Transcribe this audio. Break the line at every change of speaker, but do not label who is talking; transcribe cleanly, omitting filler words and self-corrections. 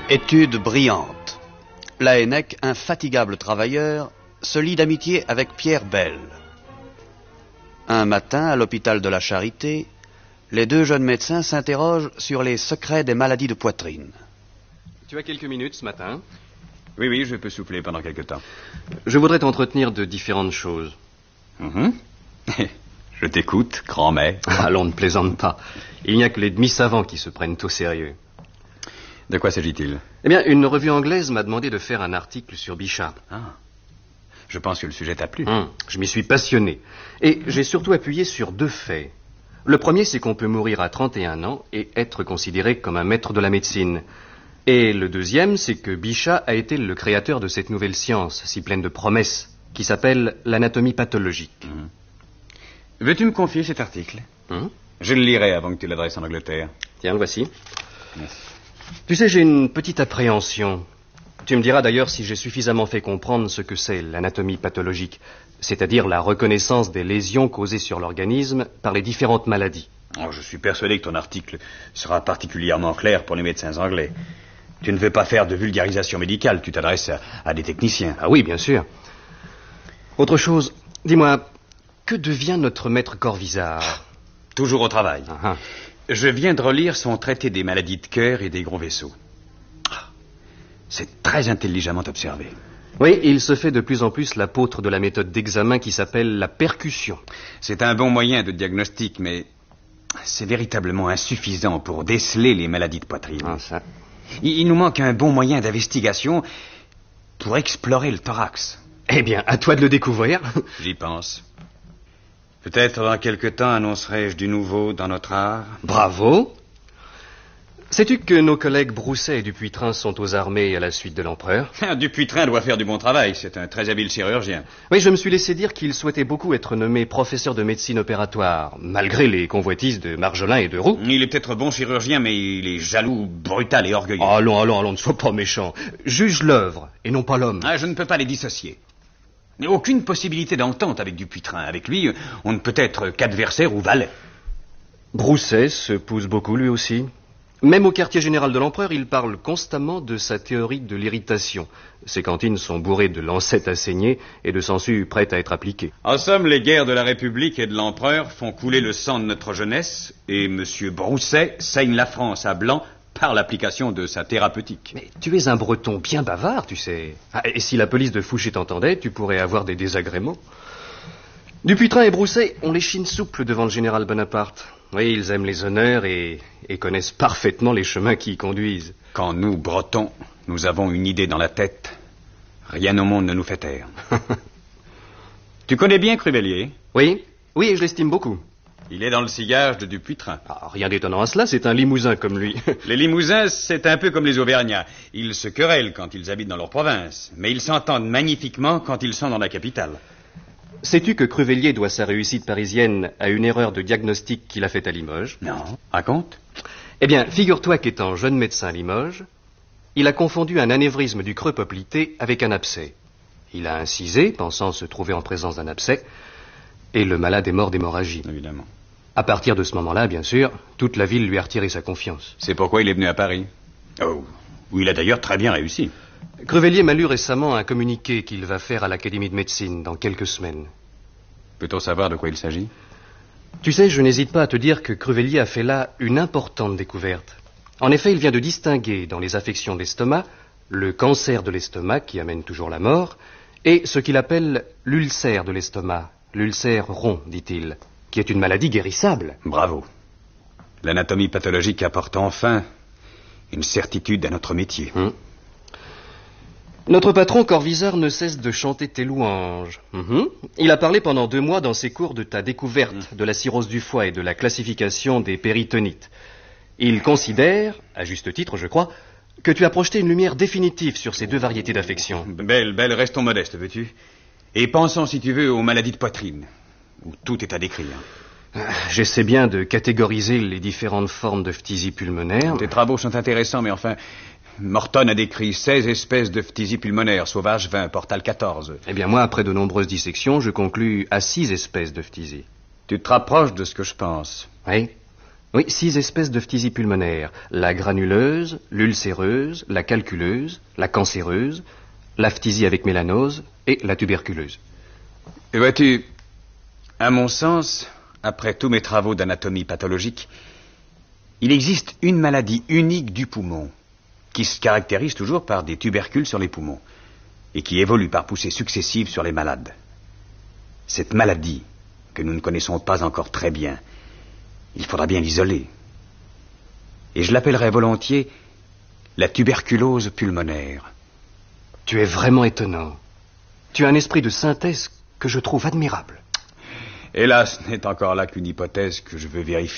Étude brillante. Laënnec, infatigable travailleur, se lie d'amitié avec Pierre Bel. Un matin, à l'hôpital de la Charité, les deux jeunes médecins s'interrogent sur les secrets des maladies de poitrine.
Tu as quelques minutes ce matin?
Oui, je peux souffler pendant quelque temps.
Je voudrais t'entretenir de différentes choses.
Je t'écoute, grand maître.
Allons, ne plaisante pas. Il n'y a que les demi-savants qui se prennent au sérieux.
De quoi s'agit-il?
Eh bien, une revue anglaise m'a demandé de faire un article sur Bichat.
Ah. Je pense que le sujet t'a plu.
Je m'y suis passionné. Et j'ai surtout appuyé sur deux faits. Le premier, c'est qu'on peut mourir à 31 ans et être considéré comme un maître de la médecine. Et le deuxième, c'est que Bichat a été le créateur de cette nouvelle science, si pleine de promesses, qui s'appelle l'anatomie pathologique.
Veux-tu me confier cet article? Je le lirai avant que tu l'adresses en Angleterre.
Tiens, le voici.
Merci.
Tu sais, j'ai une petite appréhension. Tu me diras d'ailleurs si j'ai suffisamment fait comprendre ce que c'est l'anatomie pathologique, c'est-à-dire la reconnaissance des lésions causées sur l'organisme par les différentes maladies.
Je suis persuadé que ton article sera particulièrement clair pour les médecins anglais. Tu ne veux pas faire de vulgarisation médicale, tu t'adresses à des techniciens.
Ah oui, bien sûr. Autre chose, dis-moi, que devient notre maître Corvisart?
Toujours au travail. Je viens de relire son traité des maladies de cœur et des gros vaisseaux. C'est très intelligemment observé.
Oui, il se fait de plus en plus l'apôtre de la méthode d'examen qui s'appelle la percussion.
C'est un bon moyen de diagnostic, mais c'est véritablement insuffisant pour déceler les maladies de poitrine.
Ça.
Il nous manque un bon moyen d'investigation pour explorer le thorax.
Eh bien, à toi de le découvrir.
J'y pense. Peut-être dans quelque temps annoncerai-je du nouveau dans notre art.
Bravo. Sais-tu que nos collègues Brousset et Dupuytren sont aux armées à la suite de l'empereur?
Dupuytren doit faire du bon travail, c'est un très habile chirurgien.
Oui, je me suis laissé dire qu'il souhaitait beaucoup être nommé professeur de médecine opératoire, malgré les convoitises de Marjolin et de Roux.
Il est peut-être bon chirurgien, mais il est jaloux, brutal et orgueilleux.
Allons, ne sois pas méchant. Juge l'œuvre, et non pas l'homme.
Je ne peux pas les dissocier. Aucune possibilité d'entente avec Dupuytren. Avec lui, on ne peut être qu'adversaire ou valet.
Brousset se pousse beaucoup, lui aussi. Même au quartier général de l'empereur, il parle constamment de sa théorie de l'irritation. Ses cantines sont bourrées de lancettes à saigner et de sangsues prêtes à être appliquées.
En somme, les guerres de la République et de l'empereur font couler le sang de notre jeunesse et M. Brousset saigne la France à blanc par l'application de sa thérapeutique.
Mais tu es un Breton bien bavard, tu sais. Et si la police de Fouché t'entendait, tu pourrais avoir des désagréments. Dupuytren et Brousset ont les chines souples devant le général Bonaparte. Oui, ils aiment les honneurs et connaissent parfaitement les chemins qui y conduisent.
Quand nous, Bretons, nous avons une idée dans la tête, rien au monde ne nous fait taire. Tu connais bien Cruvellier?
Oui, et je l'estime beaucoup.
Il est dans le sillage de Dupuytren.
Rien d'étonnant à cela, c'est un Limousin comme lui.
Les Limousins, c'est un peu comme les Auvergnats. Ils se querellent quand ils habitent dans leur province, mais ils s'entendent magnifiquement quand ils sont dans la capitale.
Sais-tu que Cruvellier doit sa réussite parisienne à une erreur de diagnostic qu'il a faite à Limoges?
Non, raconte.
Eh bien, figure-toi qu'étant jeune médecin à Limoges, il a confondu un anévrisme du creux poplité avec un abcès. Il a incisé, pensant se trouver en présence d'un abcès, et le malade est mort d'hémorragie.
Évidemment.
À partir de ce moment-là, bien sûr, toute la ville lui a retiré sa confiance.
C'est pourquoi il est venu à Paris. Où il a d'ailleurs très bien réussi.
Cruvellier m'a lu récemment un communiqué qu'il va faire à l'Académie de médecine dans quelques semaines.
Peut-on savoir de quoi il s'agit?
Tu sais, je n'hésite pas à te dire que Cruvellier a fait là une importante découverte. En effet, il vient de distinguer dans les affections de l'estomac le cancer de l'estomac qui amène toujours la mort et ce qu'il appelle l'ulcère de l'estomac, l'ulcère rond, dit-il, qui est une maladie guérissable.
Bravo. L'anatomie pathologique apporte enfin une certitude à notre métier.
Notre patron Corvisart ne cesse de chanter tes louanges. Il a parlé pendant 2 mois dans ses cours de ta découverte de la cirrhose du foie et de la classification des péritonites. Il considère, à juste titre je crois, que tu as projeté une lumière définitive sur ces 2 variétés d'affections.
Belle, restons modestes, veux-tu? Et pensons, si tu veux, aux maladies de poitrine, où tout est à décrire.
J'essaie bien de catégoriser les différentes formes de phtisie pulmonaire.
Tes travaux sont intéressants, mais enfin... Morton a décrit 16 espèces de phtisie pulmonaire, sauvage 20, portale 14.
Eh bien moi, après de nombreuses dissections, je conclus à 6 espèces de phtisie.
Tu te rapproches de ce que je pense.
Oui. Oui, 6 espèces de phtisie pulmonaire. La granuleuse, l'ulcéreuse, la calculeuse, la cancéreuse, la phtisie avec mélanose et la tuberculeuse.
Et vois-tu, à mon sens, après tous mes travaux d'anatomie pathologique, il existe une maladie unique du poumon qui se caractérise toujours par des tubercules sur les poumons et qui évolue par poussées successives sur les malades. Cette maladie, que nous ne connaissons pas encore très bien, il faudra bien l'isoler. Et je l'appellerai volontiers la tuberculose pulmonaire.
Tu es vraiment étonnant. Tu as un esprit de synthèse que je trouve admirable.
Hélas, ce n'est encore là qu'une hypothèse que je veux vérifier.